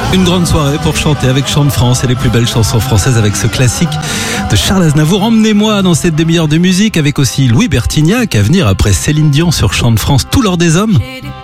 Une grande soirée pour chanter avec Chant de France et les plus belles chansons françaises avec ce classique de Charles Aznavour. Emmenez-moi dans cette demi-heure de musique avec aussi Louis Bertignac à venir après Céline Dion sur Chant de France, Tout l'or des hommes.